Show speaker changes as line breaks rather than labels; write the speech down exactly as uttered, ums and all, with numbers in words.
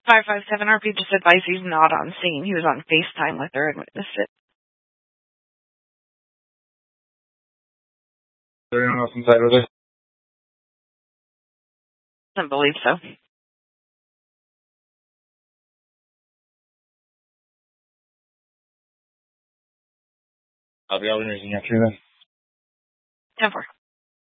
five five seven R P just advised he's not on scene. He was on FaceTime with her and witnessed it.
Is there anyone else inside with us?
I don't believe so.
I'll be out anything after then.
ten four.